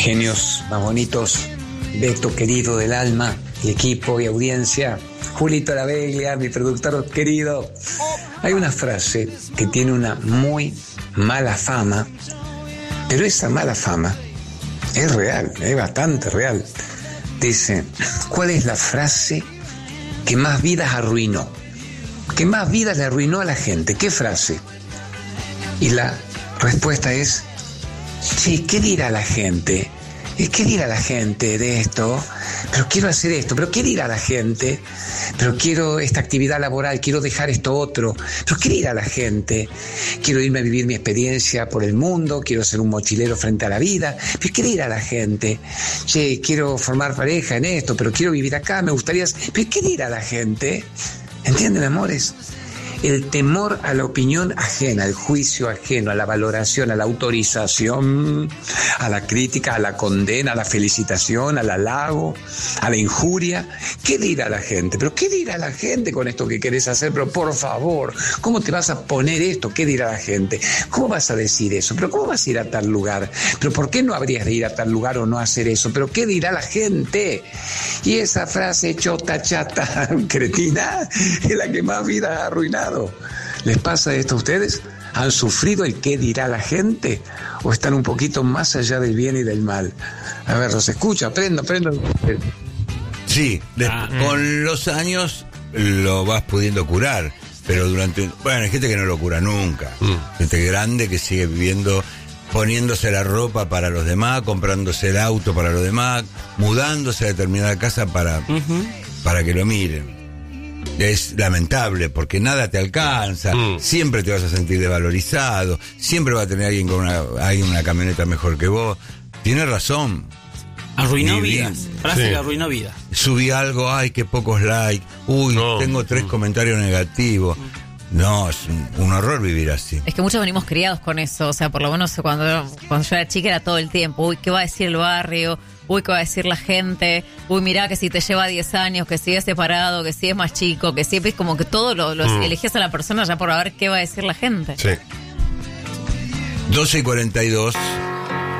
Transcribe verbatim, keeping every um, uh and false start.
Genios más bonitos, Beto querido del alma, y equipo y audiencia, Julito La Veglia, mi productor querido. Hay una frase que tiene una muy mala fama, pero esa mala fama es real, es bastante real. Dice, ¿cuál es la frase que más vidas arruinó? ¿Qué más vidas le arruinó a la gente? ¿Qué frase? Y la respuesta es, sí, ¿qué dirá la gente? ¿Qué dirá la gente de esto? Pero quiero hacer esto, pero ¿qué dirá la gente? Pero quiero esta actividad laboral, quiero dejar esto otro. Pero ¿qué dirá la gente? Quiero irme a vivir mi experiencia por el mundo, quiero ser un mochilero frente a la vida. Pero ¿qué dirá la gente? Che, quiero formar pareja en esto, pero quiero vivir acá, me gustaría... ¿Pero qué dirá la gente? ¿Entienden, amores? El temor a la opinión ajena, al juicio ajeno, a la valoración, a la autorización, a la crítica, a la condena, a la felicitación, al halago, a la injuria. ¿Qué dirá la gente? ¿Pero qué dirá la gente con esto que querés hacer? Pero por favor, ¿cómo te vas a poner esto? ¿Qué dirá la gente? ¿Cómo vas a decir eso? ¿Pero cómo vas a ir a tal lugar? ¿Pero por qué no habrías de ir a tal lugar o no hacer eso? ¿Pero qué dirá la gente? Y esa frase chota, chata, cretina, es la que más vidas ha arruinado. ¿Les pasa esto a ustedes? ¿Han sufrido el qué dirá la gente? ¿O están un poquito más allá del bien y del mal? A ver, los escucho, aprendo, aprendo. Sí, de, ah, con los años lo vas pudiendo curar, pero durante... Bueno, hay gente que no lo cura nunca. Mm. Gente grande que sigue viviendo, poniéndose la ropa para los demás, comprándose el auto para los demás, mudándose a determinada casa para, uh-huh. para que lo miren. Es lamentable porque nada te alcanza, mm. siempre te vas a sentir desvalorizado, siempre va a tener alguien con una, hay una camioneta mejor que vos. Tienes razón. Arruinó Viví, vidas. Frase sí. que arruinó vidas. Subí algo, ay, qué pocos likes. Uy, no. tengo tres mm. comentarios negativos. No, es un, un horror vivir así. Es que muchos venimos criados con eso. O sea, por lo menos cuando, cuando yo era chica era todo el tiempo. Uy, ¿qué va a decir el barrio? Uy, ¿qué va a decir la gente? Uy, mirá que si te lleva diez años, que si es separado, que si es más chico, que si es como que todo lo, lo mm. elegías a la persona ya por ver qué va a decir la gente. Sí. doce y cuarenta y dos